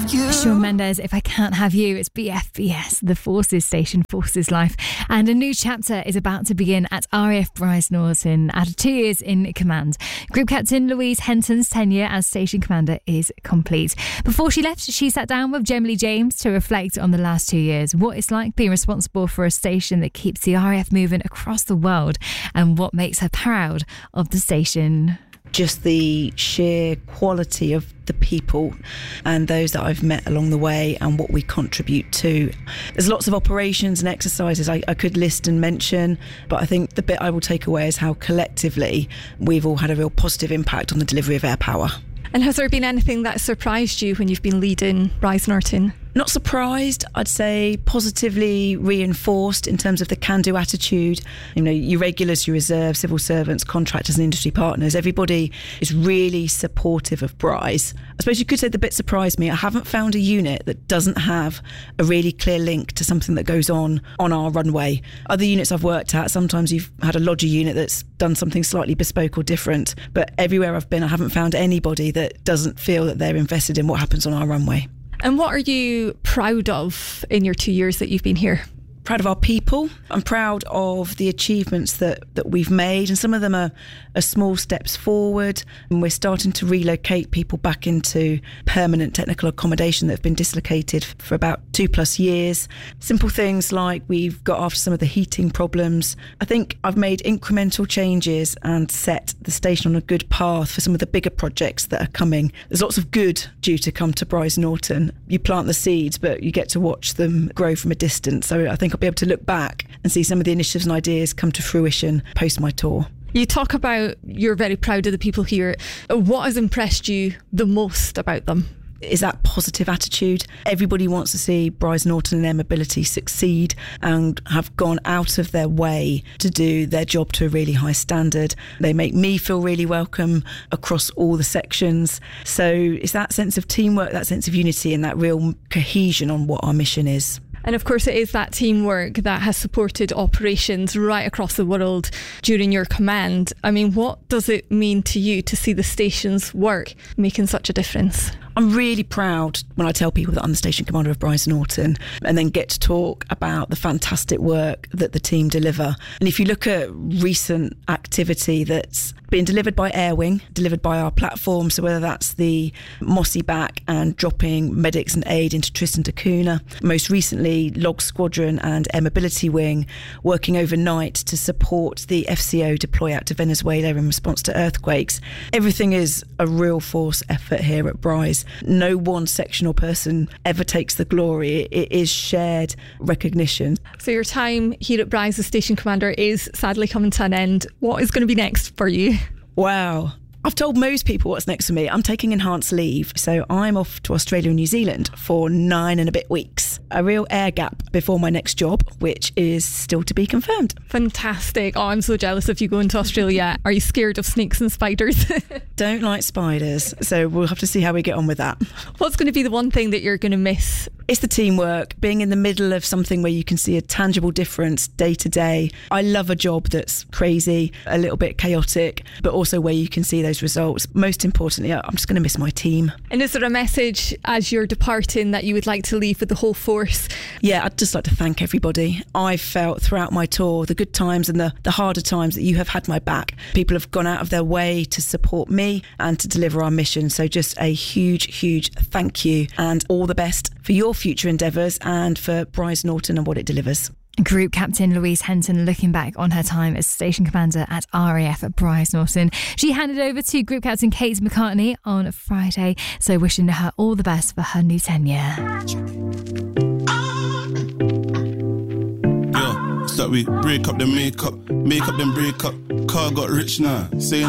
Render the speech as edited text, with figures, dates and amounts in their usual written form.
have you. Shawn Mendes, If I Can't Have You. It's BFBS, the Forces Station, Forces Life. And a new chapter is about to begin at RAF Bryce Norton after 2 years in command. Group Captain Louise Henton's tenure as Station Commander is complete. Before she left, she sat down with Gemma Lee James to reflect on the last 2 years, what it's like being responsible for a station that keeps the RAF moving across the world, and what makes her proud of the station. Just the sheer quality of the people and those that I've met along the way and what we contribute to. There's lots of operations and exercises I could list and mention, but I think the bit I will take away is how collectively we've all had a real positive impact on the delivery of air power. And has there been anything that surprised you when you've been leading Bryce Norton? Not surprised, I'd say positively reinforced in terms of the can-do attitude. You know, your regulars, your reserves, civil servants, contractors and industry partners, everybody is really supportive of Bryce. I suppose you could say the bit surprised me. I haven't found a unit that doesn't have a really clear link to something that goes on our runway. Other units I've worked at, sometimes you've had a lodger unit that's done something slightly bespoke or different, but everywhere I've been, I haven't found anybody that doesn't feel that they're invested in what happens on our runway. And what are you proud of in your 2 years that you've been here? Proud of our people. I'm proud of the achievements that we've made, and some of them are small steps forward, and we're starting to relocate people back into permanent technical accommodation that have been dislocated for about 2+ years. Simple things like we've got after some of the heating problems. I think I've made incremental changes and set the station on a good path for some of the bigger projects that are coming. There's lots of good due to come to Bryce Norton. You plant the seeds, but you get to watch them grow from a distance. So I think I'll be able to look back and see some of the initiatives and ideas come to fruition post my tour. You talk about you're very proud of the people here. What has impressed you the most about them? Is that positive attitude. Everybody wants to see Bryce Norton and Air Mobility succeed and have gone out of their way to do their job to a really high standard. They make me feel really welcome across all the sections. So it's that sense of teamwork, that sense of unity and that real cohesion on what our mission is. And of course it is that teamwork that has supported operations right across the world during your command. I mean, what does it mean to you to see the station's work making such a difference? I'm really proud when I tell people that I'm the station commander of Bryce Norton and then get to talk about the fantastic work that the team deliver. And if you look at recent activity that's been delivered by Air Wing, delivered by our platform, so whether that's the Mossy back and dropping medics and aid into Tristan da Cunha, most recently Log Squadron and Air Mobility Wing working overnight to support the FCO deploy out to Venezuela in response to earthquakes. Everything is a real force effort here at Bryce. No one section or person ever takes the glory. It is shared recognition. So your time here at Bryce as Station Commander is sadly coming to an end. What is going to be next for you? Wow. I've told most people what's next for me. I'm taking enhanced leave, so I'm off to Australia and New Zealand for 9 and a bit weeks. A real air gap before my next job, which is still to be confirmed. Fantastic. Oh, I'm so jealous of you going to Australia. Are you scared of snakes and spiders? Don't like spiders, so we'll have to see how we get on with that. What's going to be the one thing that you're going to miss? It's the teamwork, being in the middle of something where you can see a tangible difference day to day. I love a job that's crazy, a little bit chaotic, but also where you can see those results. Most importantly, I'm just going to miss my team. And is there a message as you're departing that you would like to leave with the whole force? Yeah, I'd just like to thank everybody. I've felt throughout my tour, the good times and the harder times, that you have had my back. People have gone out of their way to support me and to deliver our mission. So just a huge, huge thank you and all the best for your future endeavours and for Bryce Norton and what it delivers. Group Captain Louise Henton looking back on her time as Station Commander at RAF at Bryce Norton. She handed over to Group Captain Kate McCartney on Friday, so wishing her all the best for her new tenure. So we break up the makeup then break up. Car got rich now, saying